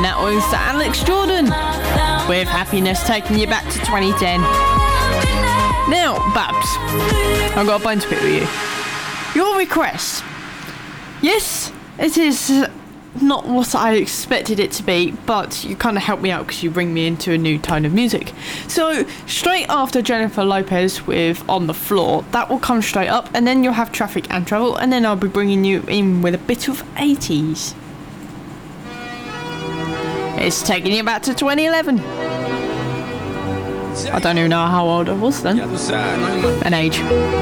that was Alex Jordan with Happiness, taking you back to 2010. Now, Babs, I've got a bone to pick with you. Your request. Yes, it is not what I expected it to be, but you kind of help me out because you bring me into a new tone of music. So straight after Jennifer Lopez with On the Floor, that will come straight up, and then you'll have Traffic and Travel, and then I'll be bringing you in with a bit of 80s. It's taking you back to 2011. I don't even know how old I was then. An age.